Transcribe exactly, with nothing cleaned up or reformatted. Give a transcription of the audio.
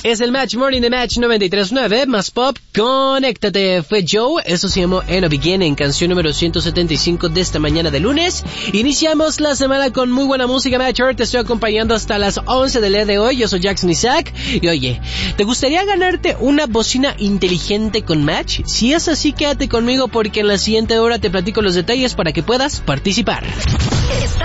Es el Match Morning de Match noventa y tres punto nueve, más pop, conéctate. Fue Joe, eso se llamó In a Beginning, canción número ciento setenta y cinco de esta mañana de lunes. Iniciamos la semana con muy buena música, Match. Te estoy acompañando hasta las once del día de hoy. Yo soy Jackson Isaac. Y oye, ¿te gustaría ganarte una bocina inteligente con Match? Si es así, quédate conmigo porque en la siguiente hora te platico los detalles para que puedas participar.